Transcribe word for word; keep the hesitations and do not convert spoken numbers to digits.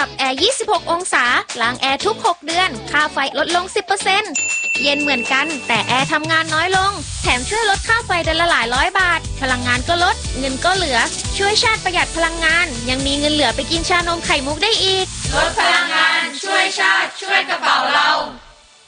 รับแอร์ ยี่สิบหก องศาล้างแอร์ทุก หก เดือนค่าไฟลดลง สิบเปอร์เซ็นต์ เย็นเหมือนกันแต่แอร์ทำงานน้อยลงแถมช่วยลดค่าไฟเดือนละหลายร้อยบาทพลังงานก็ลดเงินก็เหลือช่วยชาติประหยัดพลังงานยังมีเงินเหลือไปกินชานมไข่มุกได้อีกลดพลังงานช่วยชาติช่วยกระเป๋าเรา